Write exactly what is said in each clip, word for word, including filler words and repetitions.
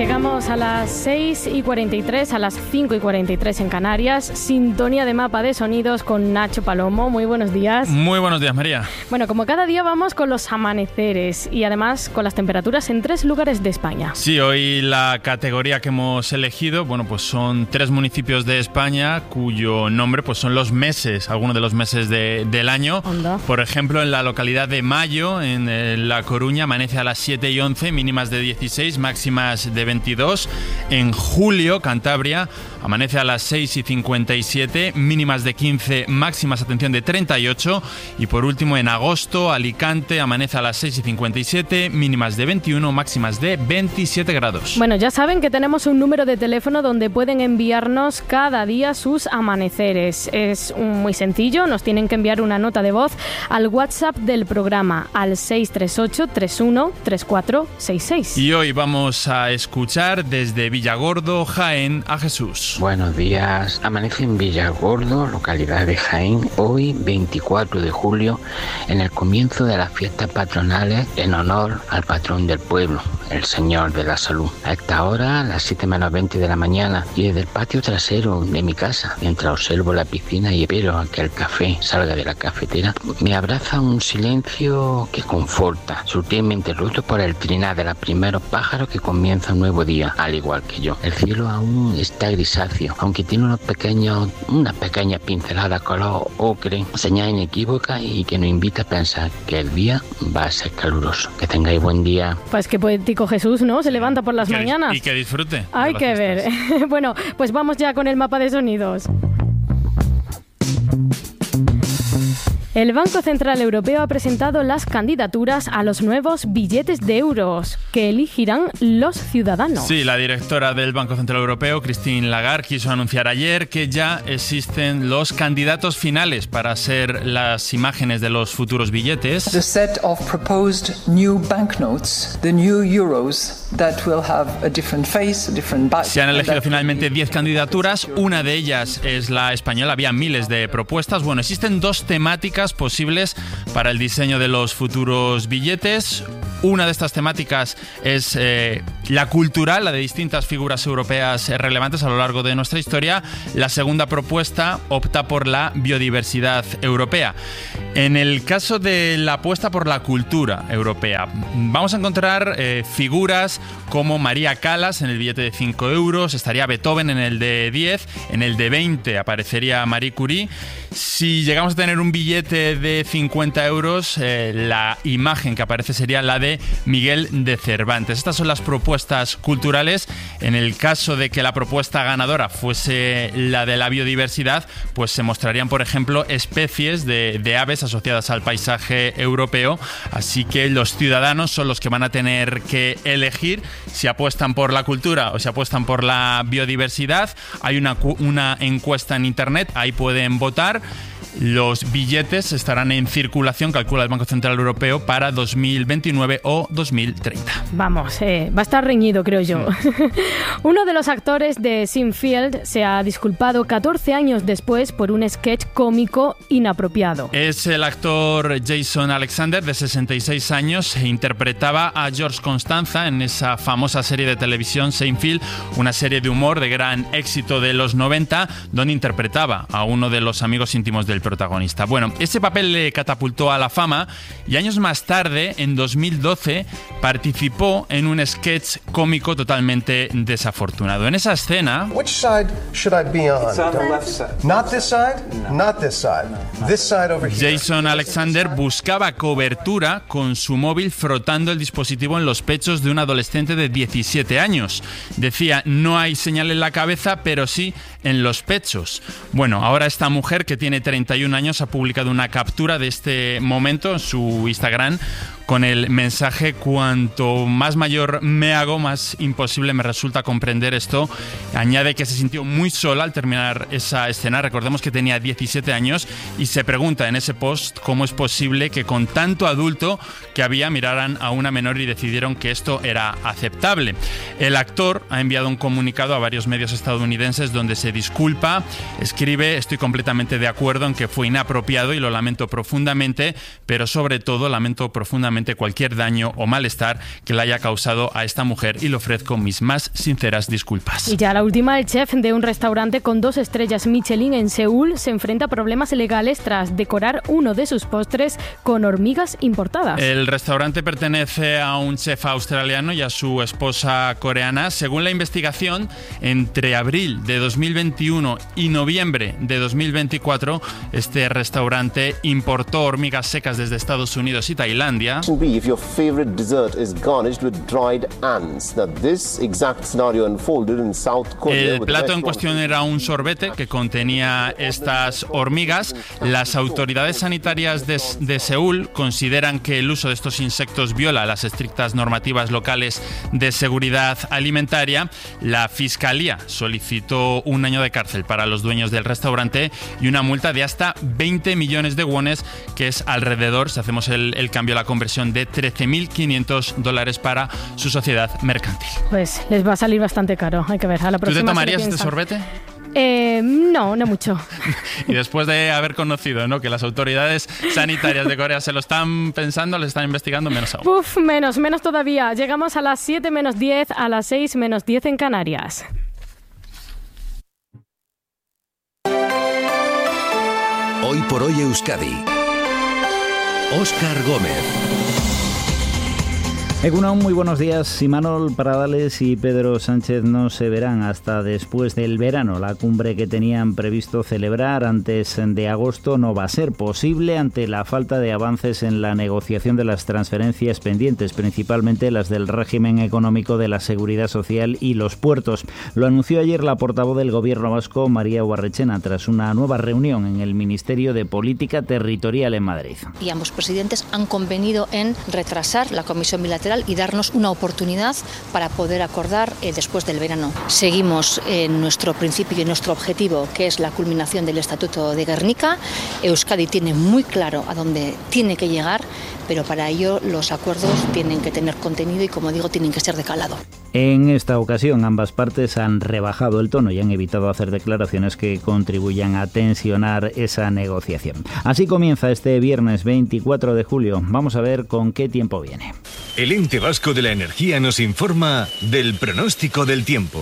Llegamos a las seis y cuarenta y tres, a las cinco y cuarenta y tres en Canarias. Sintonía de Mapa de Sonidos con Nacho Palomo. Muy buenos días. Muy buenos días, María. Bueno, como cada día vamos con los amaneceres y además con las temperaturas en tres lugares de España. Sí, hoy la categoría que hemos elegido, bueno, pues son tres municipios de España cuyo nombre pues son los meses, algunos de los meses de, del año. Onda. Por ejemplo, en la localidad de Mayo, en eh, La Coruña, amanece a las siete y once, mínimas de dieciséis, máximas de veintidós. En Julio, Cantabria, amanece a las seis y cincuenta y siete, mínimas de quince, máximas, atención, de treinta y ocho. Y por último, en agosto, Alicante, amanece a las seis y cincuenta y siete, mínimas de veintiuno, máximas de veintisiete grados. Bueno, ya saben que tenemos un número de teléfono donde pueden enviarnos cada día sus amaneceres. Es muy sencillo, nos tienen que enviar una nota de voz al WhatsApp del programa, al seis tres ocho, tres uno, tres cuatro seis seis. Y hoy vamos a escuchar desde Villagordo, Jaén, a Jesús. Buenos días. Amanece en Villagordo, localidad de Jaén, hoy veinticuatro de julio, en el comienzo de las fiestas patronales en honor al patrón del pueblo, el Señor de la Salud. A esta hora, a las siete menos veinte de la mañana, y desde el patio trasero de mi casa, mientras observo la piscina y espero a que el café salga de la cafetera, me abraza un silencio que conforta, sutilmente roto por el trinar de los primeros pájaros que comienza un nuevo día, al igual que yo. El cielo aún está grisáceo, aunque tiene unos pequeños, unas pequeñas pinceladas color ocre, señal inequívoca y que nos invita a pensar que el día va a ser caluroso. Que tengáis buen día. Pues qué poético Jesús, ¿no? Se levanta por las que, mañanas. Y que disfrute. Hay que ver. Bueno, pues vamos ya con el mapa de sonidos. El Banco Central Europeo ha presentado las candidaturas a los nuevos billetes de euros que elegirán los ciudadanos. Sí, la directora del Banco Central Europeo, Christine Lagarde, quiso anunciar ayer que ya existen los candidatos finales para ser las imágenes de los futuros billetes. The set of proposed new banknotes, the new euros that will have a different face, a different back. Se han elegido finalmente diez candidaturas, una de ellas es la española, había miles de propuestas. Bueno, existen dos temáticas posibles para el diseño de los futuros billetes. Una de estas temáticas es eh, la cultural, la de distintas figuras europeas relevantes a lo largo de nuestra historia. La segunda propuesta opta por la biodiversidad europea. En el caso de la apuesta por la cultura europea, vamos a encontrar eh, figuras como María Callas en el billete de cinco euros, estaría Beethoven en el de diez, en el de veinte aparecería Marie Curie. Si llegamos a tener un billete de cincuenta euros, eh, la imagen que aparece sería la de Miguel de Cervantes. Estas son las propuestas culturales. En el caso de que la propuesta ganadora fuese la de la biodiversidad, pues se mostrarían, por ejemplo, especies de, de aves asociadas al paisaje europeo. Así que los ciudadanos son los que van a tener que elegir si apuestan por la cultura o si apuestan por la biodiversidad. Hay una, una encuesta en internet, ahí pueden votar. Los billetes estarán en circulación, calcula el Banco Central Europeo, para dos mil veintinueve o dos mil treinta. Vamos, eh, va a estar reñido, creo yo. Sí. Uno de los actores de Seinfeld se ha disculpado catorce años después por un sketch cómico inapropiado. Es el actor Jason Alexander, de sesenta y seis años, e interpretaba a George Constanza en esa famosa serie de televisión Seinfeld, una serie de humor de gran éxito de los noventa, donde interpretaba a uno de los amigos íntimos del protagonista. Bueno, ese papel le catapultó a la fama y años más tarde, en dos mil doce, participó en un sketch cómico totalmente desafortunado. En esa escena... Which side should I be on? It's on the left side. Not this side? No. Not this side. This side over here. Jason Alexander buscaba cobertura con su móvil frotando el dispositivo en los pechos de un adolescente de diecisiete años. Decía, no hay señal en la cabeza, pero sí en los pechos. Bueno, ahora esta mujer, que tiene treinta y un años, ha publicado una captura de este momento en su Instagram con el mensaje: cuanto más mayor me hago, más imposible me resulta comprender esto. Añade que se sintió muy sola al terminar esa escena. Recordemos que tenía diecisiete años y se pregunta en ese post cómo es posible que con tanto adulto que había miraran a una menor y decidieron que esto era aceptable. El actor ha enviado un comunicado a varios medios estadounidenses donde se disculpa. Escribe: estoy completamente de acuerdo en que fue inapropiado y lo lamento profundamente, pero sobre todo lamento profundamente públicamente cualquier daño o malestar que le haya causado a esta mujer y le ofrezco mis más sinceras disculpas. Y ya la última, el chef de un restaurante con dos estrellas Michelin en Seúl se enfrenta a problemas legales tras decorar uno de sus postres con hormigas importadas. El restaurante pertenece a un chef australiano y a su esposa coreana. Según la investigación, entre abril de dos mil veintiuno y noviembre de dos mil veinticuatro, este restaurante importó hormigas secas desde Estados Unidos y Tailandia. If your favorite dessert is garnished with dried ants. Now this exact scenario unfolded in South Korea. El plato en cuestión era un sorbete que contenía estas hormigas. Las autoridades sanitarias de, de Seúl consideran que el uso de estos insectos viola las estrictas normativas locales de seguridad alimentaria. La Fiscalía solicitó un año de cárcel para los dueños del restaurante y una multa de hasta veinte millones de wones, que es alrededor, si hacemos el, el cambio, la conversión, de trece mil quinientos dólares para su sociedad mercantil. Pues les va a salir bastante caro, hay que ver. A la próxima. ¿Tú te tomarías este sorbete? Eh, no, no mucho. Y después de haber conocido, ¿no?, que las autoridades sanitarias de Corea se lo están pensando, le están investigando, menos aún. Uf, menos, menos todavía. Llegamos a las siete menos diez, a las seis menos diez en Canarias. Hoy por hoy Euskadi. Óscar Gómez. Egunon, muy buenos días. Imanol Pradales y Pedro Sánchez no se verán hasta después del verano. La cumbre que tenían previsto celebrar antes de agosto no va a ser posible ante la falta de avances en la negociación de las transferencias pendientes, principalmente las del régimen económico de la Seguridad Social y los puertos. Lo anunció ayer la portavoz del Gobierno vasco, María Guarrechena, tras una nueva reunión en el Ministerio de Política Territorial en Madrid. Y ambos presidentes han convenido en retrasar la comisión bilateral y darnos una oportunidad para poder acordar eh, después del verano. Seguimos en nuestro principio y en nuestro objetivo, que es la culminación del Estatuto de Gernika. Euskadi tiene muy claro a dónde tiene que llegar, pero para ello los acuerdos tienen que tener contenido y, como digo, tienen que ser de calado. En esta ocasión ambas partes han rebajado el tono y han evitado hacer declaraciones que contribuyan a tensionar esa negociación. Así comienza este viernes veinticuatro de julio. Vamos a ver con qué tiempo viene. El Ente Vasco de la Energía nos informa del pronóstico del tiempo.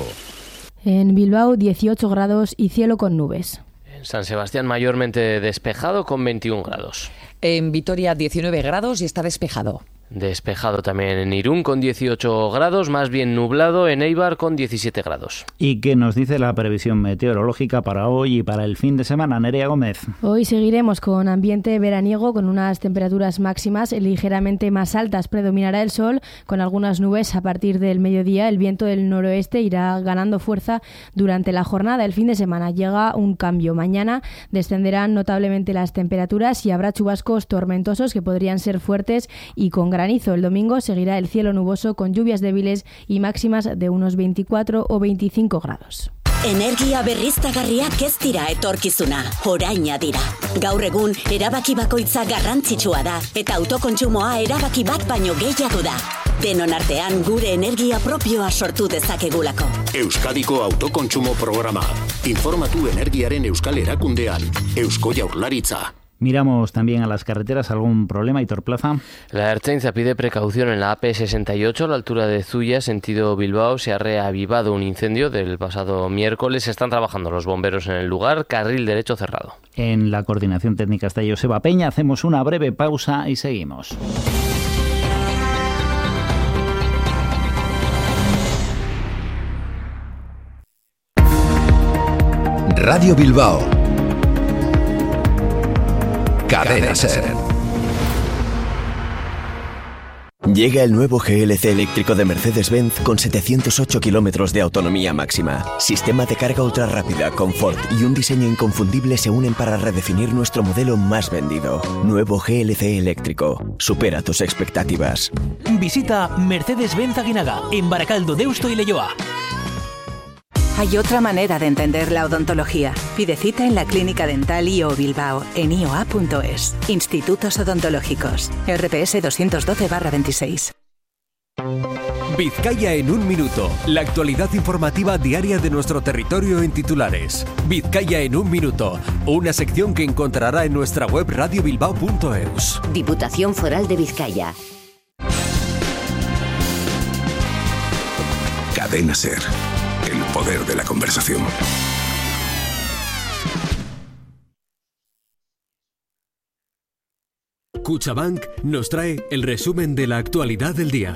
En Bilbao dieciocho grados y cielo con nubes. En San Sebastián mayormente despejado con veintiún grados. En Vitoria diecinueve grados y está despejado. Despejado también en Irún con dieciocho grados, más bien nublado en Eibar con diecisiete grados. ¿Y qué nos dice la previsión meteorológica para hoy y para el fin de semana, Nerea Gómez? Hoy seguiremos con ambiente veraniego, con unas temperaturas máximas ligeramente más altas. Predominará el sol con algunas nubes a partir del mediodía. El viento del noroeste irá ganando fuerza durante la jornada. El fin de semana llega un cambio. Mañana descenderán notablemente las temperaturas y habrá chubascos tormentosos que podrían ser fuertes y con gran granizo. El domingo seguirá el cielo nuboso con lluvias débiles y máximas de unos veinticuatro o veinticinco grados. Energia berriztagarriak ez dira etorkizuna, oraina dira. Gaur egun, erabaki bakoitza garrantzitsua da, eta autokontsumoa erabaki bat baino gehiago da. Denon artean gure energia propioa sortu dezakegulako. Euskadiko autokontsumo programa. Informatu energiaren euskal erakundean. Eusko Jaurlaritza. Miramos también a las carreteras. ¿Algún problema, Aitor Plaza? La Ertzaintza pide precaución en la A P sesenta y ocho, a la altura de Zuya, sentido Bilbao. Se ha reavivado un incendio del pasado miércoles. Están trabajando los bomberos en el lugar. Carril derecho cerrado. En la coordinación técnica está Joseba Peña. Hacemos una breve pausa y seguimos. Radio Bilbao. Cadena Ser. Llega el nuevo G L C eléctrico de Mercedes-Benz con setecientos ocho kilómetros de autonomía máxima. Sistema de carga ultra rápida, confort y un diseño inconfundible se unen para redefinir nuestro modelo más vendido. Nuevo G L C eléctrico. Supera tus expectativas. Visita Mercedes-Benz Aguinaga en Barakaldo, Deusto y Leioa. Hay otra manera de entender la odontología. Pide cita en la Clínica Dental I O Bilbao en i o a punto es. Institutos Odontológicos. R P S doscientos doce barra veintiséis. Vizcaya en un minuto. La actualidad informativa diaria de nuestro territorio en titulares. Vizcaya en un minuto. Una sección que encontrará en nuestra web radio bilbao punto eus. Diputación Foral de Vizcaya. Cadena SER. El poder de la conversación. Cuchabank nos trae el resumen de la actualidad del día.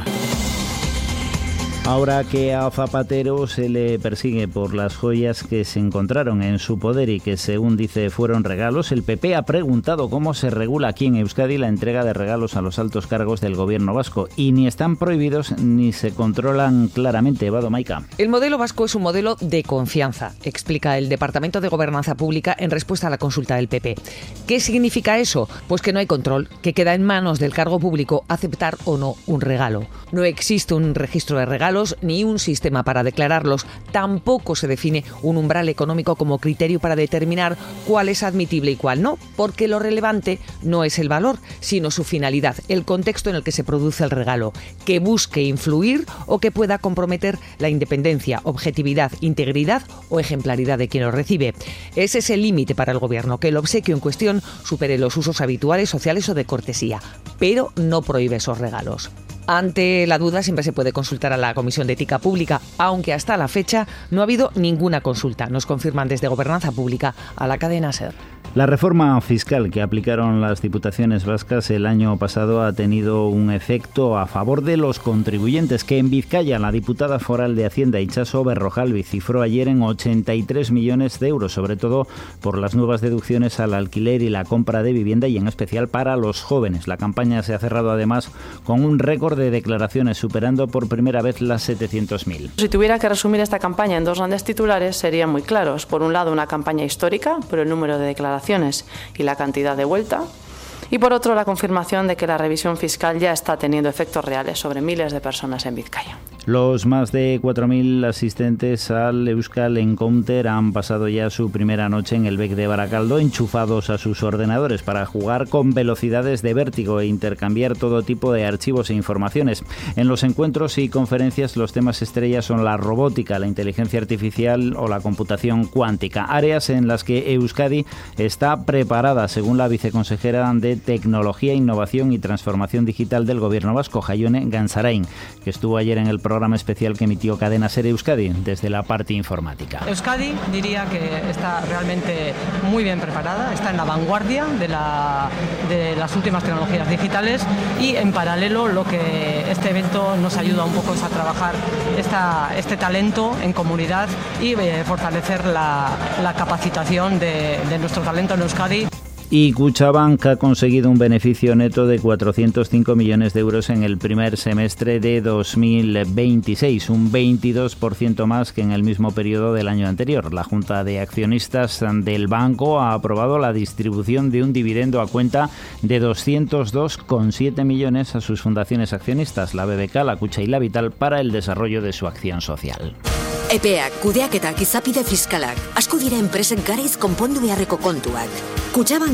Ahora que a Zapatero se le persigue por las joyas que se encontraron en su poder y que, según dice, fueron regalos, el P P ha preguntado cómo se regula aquí en Euskadi la entrega de regalos a los altos cargos del gobierno vasco. Y ni están prohibidos ni se controlan claramente. Vado Maica. El modelo vasco es un modelo de confianza, explica el Departamento de Gobernanza Pública en respuesta a la consulta del P P. ¿Qué significa eso? Pues que no hay control, que queda en manos del cargo público aceptar o no un regalo. No existe un registro de regalos ni un sistema para declararlos. Tampoco se define un umbral económico como criterio para determinar cuál es admitible y cuál no, porque lo relevante no es el valor, sino su finalidad, el contexto en el que se produce el regalo, que busque influir o que pueda comprometer la independencia, objetividad, integridad o ejemplaridad de quien lo recibe. Ese es el límite para el gobierno, que el obsequio en cuestión supere los usos habituales, sociales o de cortesía, pero no prohíbe esos regalos. Ante la duda siempre se puede consultar a la Comisión de Ética Pública, aunque hasta la fecha no ha habido ninguna consulta, nos confirman desde Gobernanza Pública a la cadena SER. La reforma fiscal que aplicaron las diputaciones vascas el año pasado ha tenido un efecto a favor de los contribuyentes, que en Vizcaya la diputada foral de Hacienda, Itxaso Berrojalbi, cifró ayer en ochenta y tres millones de euros, sobre todo por las nuevas deducciones al alquiler y la compra de vivienda, y en especial para los jóvenes. La campaña se ha cerrado además con un récord de declaraciones, superando por primera vez las setecientos mil. Si tuviera que resumir esta campaña en dos grandes titulares, serían muy claros. Por un lado, una campaña histórica por el número de declaraciones y la cantidad de vuelta, y por otro, la confirmación de que la revisión fiscal ya está teniendo efectos reales sobre miles de personas en Vizcaya. Los más de cuatro mil asistentes al Euskal Encounter han pasado ya su primera noche en el B E C de Barakaldo, enchufados a sus ordenadores para jugar con velocidades de vértigo e intercambiar todo tipo de archivos e informaciones. En los encuentros y conferencias, los temas estrellas son la robótica, la inteligencia artificial o la computación cuántica, áreas en las que Euskadi está preparada, según la viceconsejera de Tecnología, Innovación y Transformación Digital del Gobierno Vasco, Jaione Ganzarain, que estuvo ayer en el programa programa especial que emitió Cadena SER Euskadi desde la parte informática. Euskadi diría que está realmente muy bien preparada, está en la vanguardia de, la, de las últimas tecnologías digitales, y en paralelo lo que este evento nos ayuda un poco es a trabajar esta, este talento en comunidad y eh, fortalecer la, la capacitación de, de nuestro talento en Euskadi. Y Cuchabank ha conseguido un beneficio neto de cuatrocientos cinco millones de euros en el primer semestre de dos mil veintiséis, un veintidós por ciento más que en el mismo periodo del año anterior. La Junta de Accionistas del banco ha aprobado la distribución de un dividendo a cuenta de doscientos dos coma siete millones a sus fundaciones accionistas, la B B K, la Kutxa y la Vital, para el desarrollo de su acción social. Epeak, kudeaketak, izapide fiskalak, asko dira enpresen garaiz konpondu beharreko kontuak. Kutxabank